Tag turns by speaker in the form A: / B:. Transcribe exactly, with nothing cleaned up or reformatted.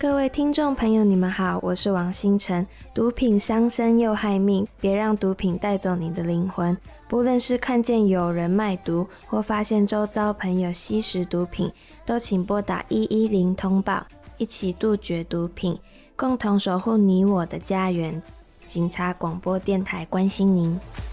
A: 各位听众朋友，你们好，我是王星辰。毒品伤身又害命，别让毒品带走你的灵魂。不论是看见有人卖毒，或发现周遭朋友吸食毒品，都请拨打一一零通报，一起杜绝毒品，共同守护你我的家园。警察广播电台关心您。